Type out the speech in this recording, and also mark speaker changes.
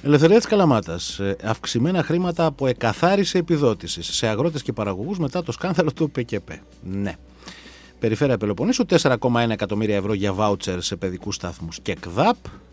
Speaker 1: Ελευθερία της Καλαμάτας. Αυξημένα χρήματα από εκαθάριση επιδότησης σε αγρότες και παραγωγούς μετά το σκάνδαλο του ΠΚΠ. Ναι. Περιφέρεια Πελοποννήσου, 4,1 εκατομμύρια ευρώ για βάουτσερ σε παιδικούς σταθμούς και ΚΔΑΠ.